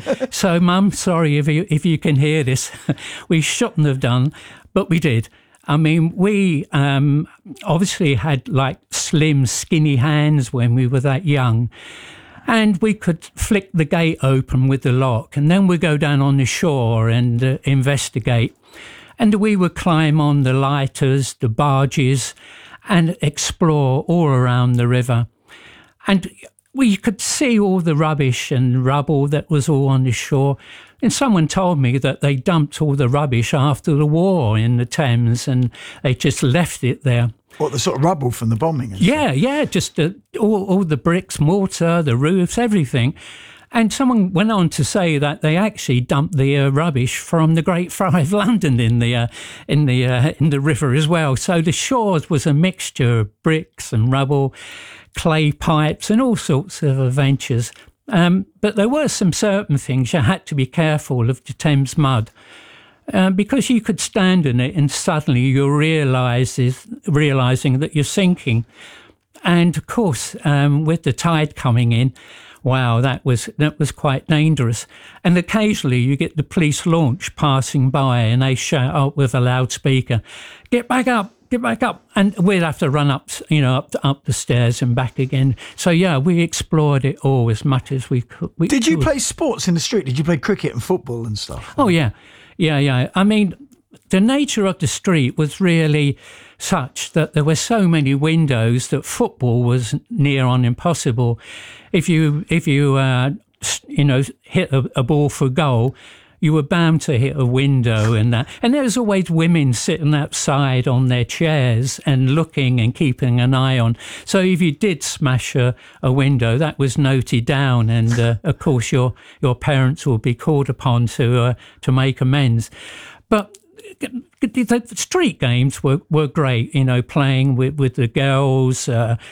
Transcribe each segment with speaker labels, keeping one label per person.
Speaker 1: So, Mum, sorry if you can hear this. We shouldn't have done, but we did. I mean, we obviously had like slim, skinny hands when we were that young. And we could flick the gate open with the lock, and then we'd go down on the shore and investigate. And we would climb on the lighters, the barges, and explore all around the river. And we could see all the rubbish and rubble that was all on the shore. And someone told me that they dumped all the rubbish after the war in the Thames, and they just left it there.
Speaker 2: What, the sort of rubble from the bombing? And
Speaker 1: Yeah, just all the bricks, mortar, the roofs, everything. And someone went on to say that they actually dumped the rubbish from the Great Fire of London in the river as well. So the shores was a mixture of bricks and rubble, clay pipes, and all sorts of adventures. But there were some certain things you had to be careful of the Thames mud. Because you could stand in it and suddenly you're realising that you're sinking. And of course, with the tide coming in, wow, that was quite dangerous. And occasionally you get the police launch passing by and they shout out with a loudspeaker, get back up. And we'd have to run up the stairs and back again. So, yeah, we explored it all as much as we could.
Speaker 2: Did you play sports in the street? Did you play cricket and football and stuff?
Speaker 1: Oh, yeah. Yeah. I mean, the nature of the street was really such that there were so many windows that football was near on impossible. If you hit a ball for goal, you were bound to hit a window and that. And there was always women sitting outside on their chairs and looking and keeping an eye on. So if you did smash a window, that was noted down. And, of course, your parents will be called upon to make amends. But the street games were great, playing with the girls,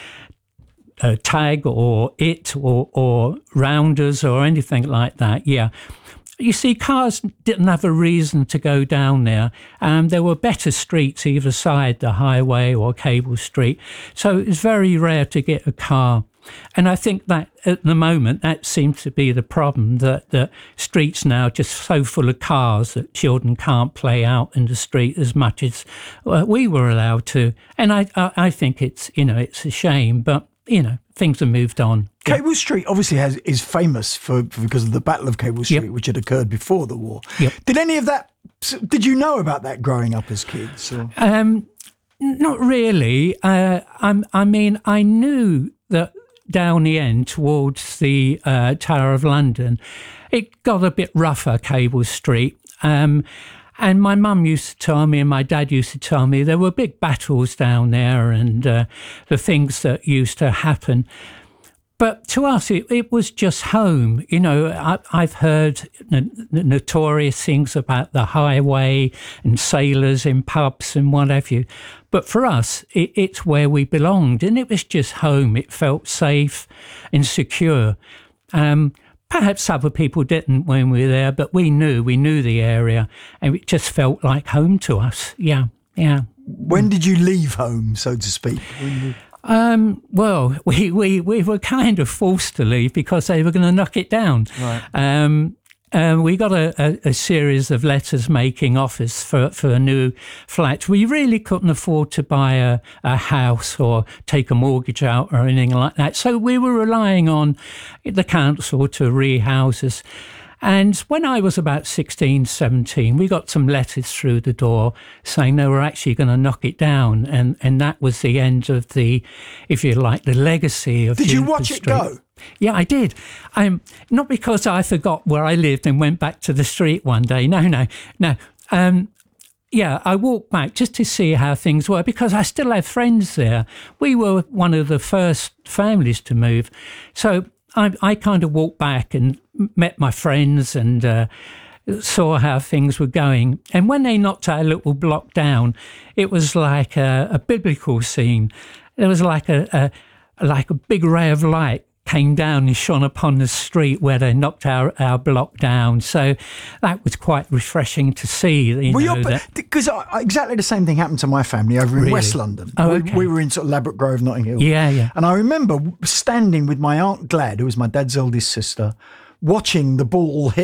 Speaker 1: tag or it or rounders or anything like that, yeah. You see, cars didn't have a reason to go down there. There were better streets either side, the highway or Cable Street. So it was very rare to get a car. And I think that at the moment, that seems to be the problem, that the streets now are just so full of cars that children can't play out in the street as much as we were allowed to. And I think it's a shame, but, things have moved on.
Speaker 2: Cable Street obviously is famous because of the Battle of Cable Street, which had occurred before the war.
Speaker 1: Yep.
Speaker 2: Did you know about that growing up as kids? Or?
Speaker 1: Not really. I mean, I knew that down the end towards the Tower of London, it got a bit rougher, Cable Street. And my mum used to tell me and my dad used to tell me there were big battles down there and the things that used to happen. But to us, it was just home. I've heard notorious things about the highway and sailors in pubs and what have you. But for us, it's where we belonged. And it was just home. It felt safe and secure. Perhaps other people didn't when we were there, but we knew the area, and it just felt like home to us. Yeah.
Speaker 2: When did you leave home, so to speak?
Speaker 1: Well, we were kind of forced to leave because they were going to knock it down. Right. We got a series of letters making offers for a new flat. We really couldn't afford to buy a house or take a mortgage out or anything like that. So we were relying on the council to rehouse us. And when I was about 16, 17, we got some letters through the door saying they were actually going to knock it down. And that was the end of the, if you like, the legacy of
Speaker 2: Did you
Speaker 1: Juniper
Speaker 2: watch
Speaker 1: Street.
Speaker 2: it go?
Speaker 1: Yeah, I did. Not because I forgot where I lived and went back to the street one day. No. Yeah, I walked back just to see how things were because I still have friends there. We were one of the first families to move. So I kind of walked back and met my friends and saw how things were going. And when they knocked our little block down, it was like a biblical scene. There was like a big ray of light came down and shone upon the street where they knocked our block down. So that was quite refreshing to see.
Speaker 2: Because exactly the same thing happened to my family over in West London.
Speaker 1: Oh, okay.
Speaker 2: We were in sort of Ladbroke Grove, Notting Hill.
Speaker 1: Yeah.
Speaker 2: And I remember standing with my Aunt Glad, who was my dad's eldest sister, watching the ball